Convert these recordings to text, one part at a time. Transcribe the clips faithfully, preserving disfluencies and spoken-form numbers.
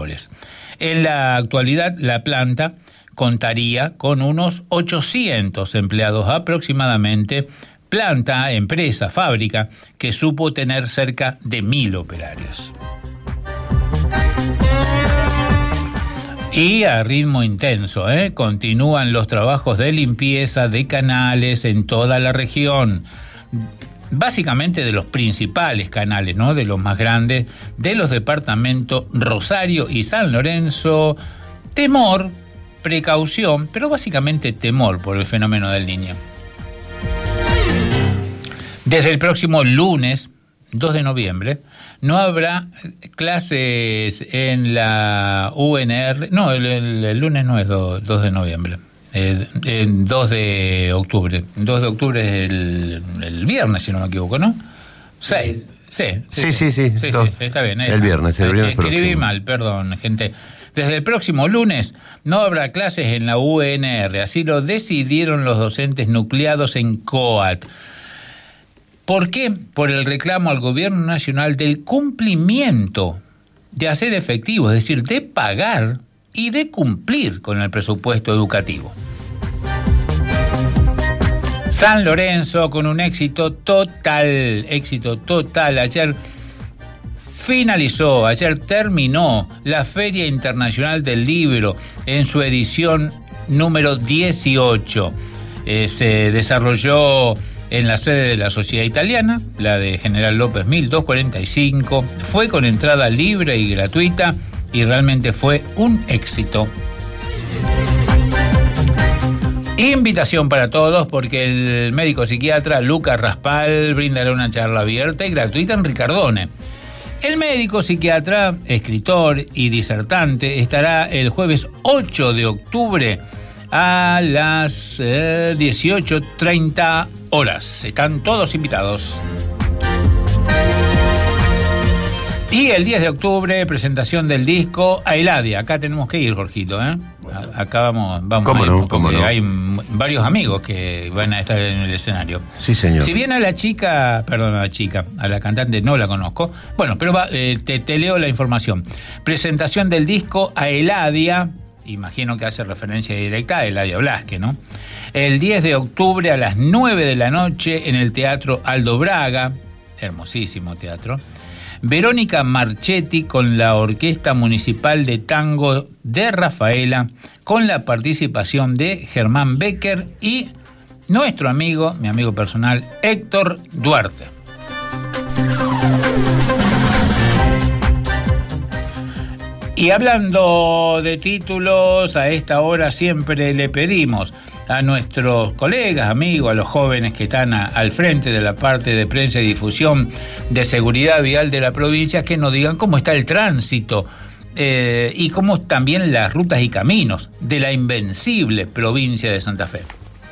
trabajadores. En la actualidad, la planta contaría con unos ochocientos empleados aproximadamente, planta, empresa, fábrica, que supo tener cerca de mil operarios. Y a ritmo intenso, ¿eh? Continúan los trabajos de limpieza de canales en toda la región, básicamente de los principales canales, ¿no? De los más grandes, de los departamentos Rosario y San Lorenzo. Temor, precaución, pero básicamente temor por el fenómeno del Niño. Desde el próximo lunes, dos de noviembre, no habrá clases en la U N R. No, el, el, el lunes no es dos de noviembre. El, el dos de octubre. dos de octubre es el, el viernes, si no me equivoco, ¿no? seis. Sí, sí, sí, sí. sí, sí, sí, sí está bien. El viernes, el viernes Escribí próximo. mal, perdón, gente. Desde el próximo lunes no habrá clases en la U N R. Así lo decidieron los docentes nucleados en COAT. ¿Por qué? Por el reclamo al gobierno nacional del cumplimiento, de hacer efectivo, es decir, de pagar y de cumplir con el presupuesto educativo. San Lorenzo con un éxito total, éxito total. Ayer finalizó, ayer terminó la Feria Internacional del Libro en su edición número dieciocho. Eh, se desarrolló en la sede de la Sociedad Italiana, la de General López mil doscientos cuarenta y cinco, fue con entrada libre y gratuita y realmente fue un éxito. Invitación para todos porque el médico psiquiatra Lucas Raspal brindará una charla abierta y gratuita en Ricardone. El médico psiquiatra, escritor y disertante estará el jueves ocho de octubre a las eh, dieciocho treinta horas. Están todos invitados. Y el diez de octubre, presentación del disco a Eladia. Acá tenemos que ir, Jorgito, ¿eh? Acá vamos, vamos ¿Cómo a ir, no? porque ¿Cómo no? hay varios amigos que van a estar en el escenario. Sí, señor. Si bien a la chica, perdón, a la chica, a la cantante no la conozco. Bueno, pero va, eh, te, te leo la información. Presentación del disco a Eladia. Imagino que hace referencia directa a Eladia Blasque, ¿no? El diez de octubre a las nueve de la noche en el Teatro Aldo Braga, hermosísimo teatro. Verónica Marchetti con la Orquesta Municipal de Tango de Rafaela, con la participación de Germán Becker y nuestro amigo, mi amigo personal, Héctor Duarte. Y hablando de títulos, a esta hora siempre le pedimos a nuestros colegas, amigos, a los jóvenes que están a, al frente de la parte de prensa y difusión de seguridad vial de la provincia, que nos digan cómo está el tránsito eh, y cómo también las rutas y caminos de la invencible provincia de Santa Fe.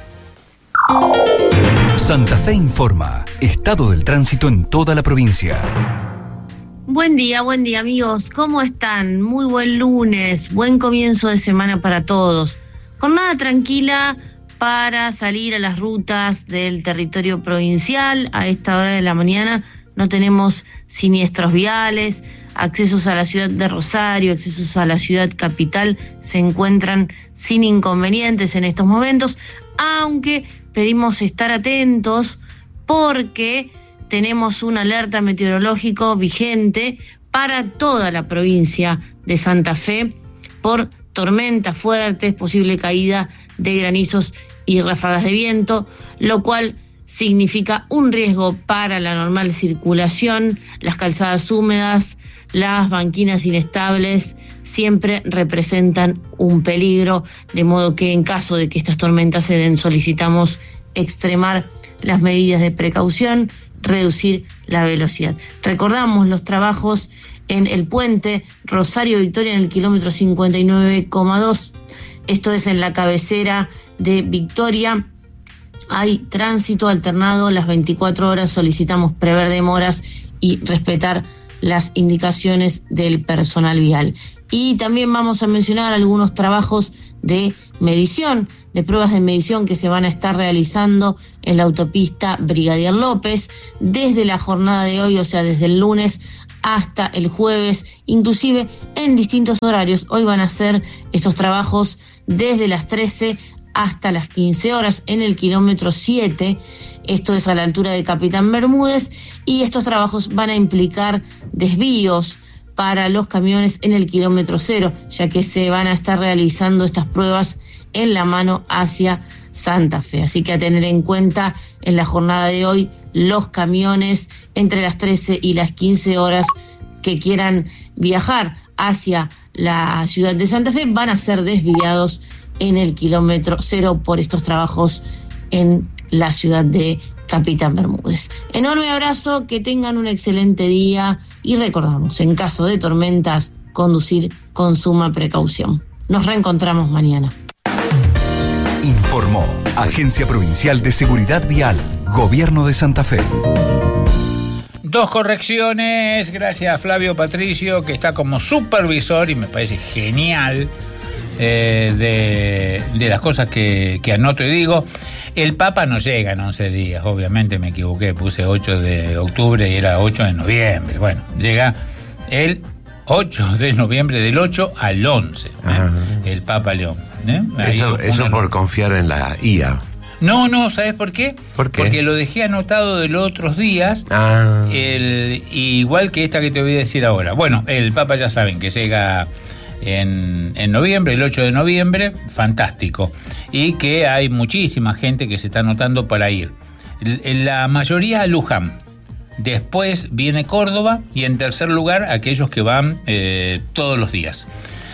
Santa Fe informa. Estado del tránsito en toda la provincia. Buen día, buen día amigos, ¿cómo están? Muy buen lunes, buen comienzo de semana para todos. Jornada tranquila para salir a las rutas del territorio provincial. A esta hora de la mañana no tenemos siniestros viales, accesos a la ciudad de Rosario, accesos a la ciudad capital se encuentran sin inconvenientes en estos momentos, aunque pedimos estar atentos porque tenemos un alerta meteorológico vigente para toda la provincia de Santa Fe por tormentas fuertes, posible caída de granizos y ráfagas de viento, lo cual significa un riesgo para la normal circulación. Las calzadas húmedas, las banquinas inestables siempre representan un peligro, de modo que en caso de que estas tormentas se den solicitamos extremar las medidas de precaución, reducir la velocidad. Recordamos los trabajos en el puente Rosario Victoria en el kilómetro cincuenta y nueve coma dos, esto es en la cabecera de Victoria. Hay tránsito alternado las veinticuatro horas, solicitamos prever demoras y respetar las indicaciones del personal vial. Y también vamos a mencionar algunos trabajos de medición, de pruebas de medición que se van a estar realizando en la autopista Brigadier López desde la jornada de hoy, o sea, desde el lunes hasta el jueves, inclusive en distintos horarios. Hoy van a hacer estos trabajos desde las trece hasta las quince horas en el kilómetro siete, esto es a la altura de Capitán Bermúdez, y estos trabajos van a implicar desvíos para los camiones en el kilómetro cero, ya que se van a estar realizando estas pruebas en la mano hacia Santa Fe. Así que a tener en cuenta en la jornada de hoy los camiones entre las trece y las quince horas que quieran viajar hacia la ciudad de Santa Fe van a ser desviados en el kilómetro cero por estos trabajos en la ciudad de Capitán Bermúdez. Enorme abrazo, que tengan un excelente día y recordamos, en caso de tormentas, conducir con suma precaución. Nos reencontramos mañana. Informó Agencia Provincial de Seguridad Vial, Gobierno de Santa Fe. Dos correcciones, gracias a Flavio Patricio, que está como supervisor y me parece genial eh, de, de las cosas que, que anoto y digo. El Papa no llega en once días, obviamente me equivoqué, puse ocho de octubre y era ocho de noviembre. Bueno, llega el ocho de noviembre, del ocho al once, ¿eh? El Papa León. ¿eh? Eso, eso por confiar en la I A. No, no, ¿sabes por qué? ¿Por qué? Porque lo dejé anotado de los otros días, ah. el, igual que esta que te voy a decir ahora. Bueno, el Papa ya saben que llega en, en noviembre, el ocho de noviembre, fantástico. Y que hay muchísima gente que se está anotando para ir. La mayoría a Luján. Después viene Córdoba y en tercer lugar aquellos que van eh, todos los días.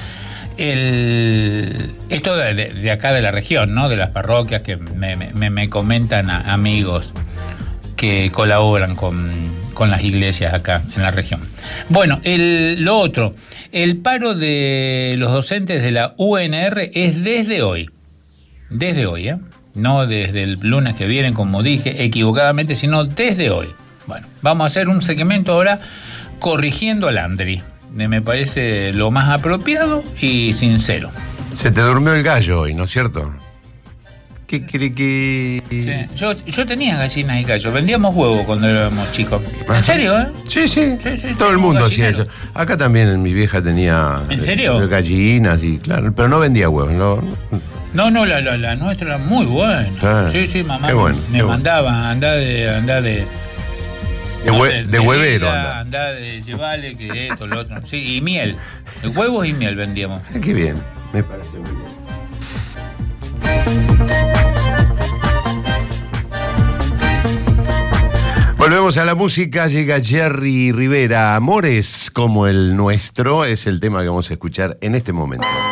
El, esto de, de acá de la región, ¿no? De las parroquias que me, me, me comentan a amigos que colaboran con, con las iglesias acá en la región. Bueno, el, lo otro, el paro de los docentes de la U N R es desde hoy. Desde hoy, ¿eh? No desde el lunes que viene, como dije, equivocadamente, sino desde hoy. Bueno, vamos a hacer un segmento ahora corrigiendo al Andri. Me parece lo más apropiado y sincero. Se te durmió el gallo hoy, ¿no es cierto? ¿Qué cree que...? Sí, yo, yo tenía gallinas y gallos. Vendíamos huevos cuando éramos chicos. ¿En serio, eh? Sí, sí. sí, sí Todo el mundo hacía eso. Acá también mi vieja tenía... ¿En serio? Gallinas y claro, pero no vendía huevos, ¿no? No, no, la, la, la nuestra era muy buena. Ah, sí, sí, mamá bueno, me, me mandaba, andá de... Andá de De, no hue, sé, de huevero. Anda, anda de llevarle que esto, lo otro. Sí, y miel. Huevos y miel vendíamos. Qué bien, me parece muy bien. Volvemos a la música, llega Jerry Rivera. Amores como el nuestro es el tema que vamos a escuchar en este momento.